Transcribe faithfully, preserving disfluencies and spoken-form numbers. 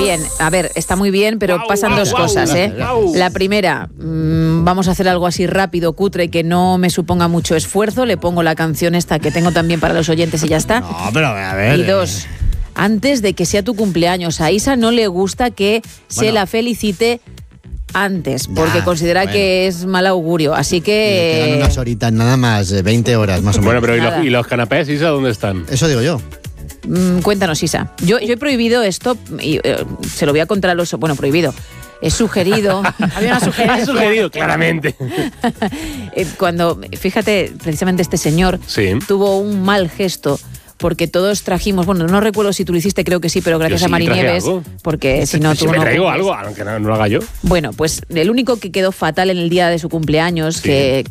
Bien, a ver, está muy bien, pero Guau, pasan guau, dos guau, cosas, ¿eh? guau. La primera, mmm, vamos a hacer algo así rápido, cutre, que no me suponga mucho esfuerzo. Le pongo la canción esta que tengo también para los oyentes y ya está. No, pero a ver. Y dos, antes de que sea tu cumpleaños, a Isa no le gusta que se Bueno. la felicite antes, porque Ya, considera bueno. que es mal augurio. Así Le quedan que... unas horitas nada más, eh, veinte horas más o menos. Bueno, pero ¿y Nada. los, ¿y los canapés, Isa, dónde están? Eso digo yo. Mm, cuéntanos, Isa. Yo, yo he prohibido esto, y eh, se lo voy a contar a los... Bueno, prohibido. He sugerido... Había una sugerencia. Has sugerido, claramente. Eh, Cuando, fíjate, precisamente este señor Sí. tuvo un mal gesto porque todos trajimos, bueno, no recuerdo si tú lo hiciste, creo que sí, pero gracias Yo a sí, Mari traje Nieves, algo. porque si no Si tú me no traigo cumples. algo, aunque no, no lo haga yo. Bueno, pues el único que quedó fatal en el día de su cumpleaños, Sí. que